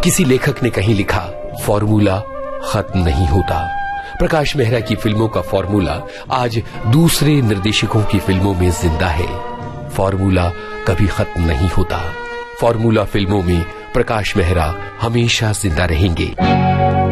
किसी लेखक ने कहीं लिखा, फॉर्मूला खत्म नहीं होता। प्रकाश मेहरा की फिल्मों का फॉर्मूला आज दूसरे निर्देशकों की फिल्मों में जिंदा है। फॉर्मूला कभी खत्म नहीं होता। फॉर्मूला फिल्मों में प्रकाश मेहरा हमेशा जिंदा रहेंगे।